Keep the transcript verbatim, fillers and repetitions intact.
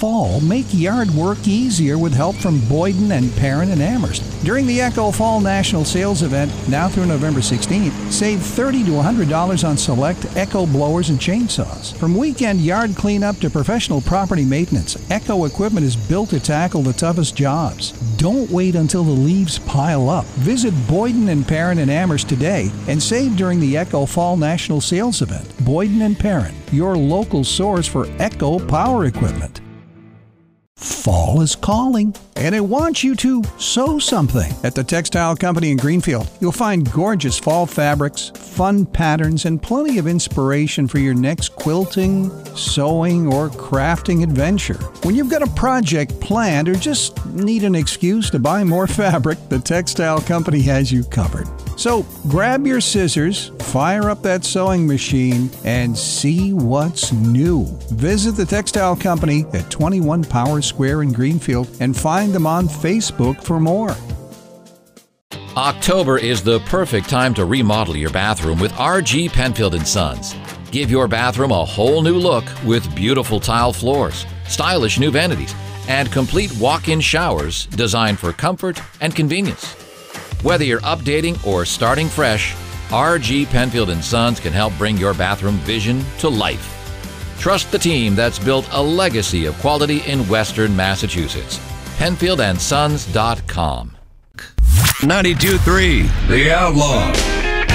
fall, make yard work easier with help from Boyden and Perrin in Amherst. During the Echo Fall National Sales Event, now through November sixteenth, save thirty to one hundred dollars on select Echo blowers and chainsaws. From weekend yard cleanup to professional property maintenance, Echo equipment is built to tackle the toughest jobs. Don't wait until the leaves pile up. Visit Boyden and Perrin in Amherst today and save during the Echo Fall National Sales Event. Boyden and Perrin, your local source for Echo power equipment. Fall is calling, and it wants you to sew something. At the Textile Company in Greenfield, you'll find gorgeous fall fabrics, fun patterns, and plenty of inspiration for your next quilting, sewing, or crafting adventure. When you've got a project planned or just need an excuse to buy more fabric, the Textile Company has you covered. So grab your scissors, fire up that sewing machine, and see what's new. Visit the Textile Company at twenty-one Power Square in Greenfield and find them on Facebook for more. October is the perfect time to remodel your bathroom with R G Penfield and Sons. Give your bathroom a whole new look with beautiful tile floors, stylish new vanities, and complete walk-in showers designed for comfort and convenience. Whether you're updating or starting fresh, R G Penfield and Sons can help bring your bathroom vision to life. Trust the team that's built a legacy of quality in Western Massachusetts. Penfield and Sons dot com. ninety-two point three The Outlaw.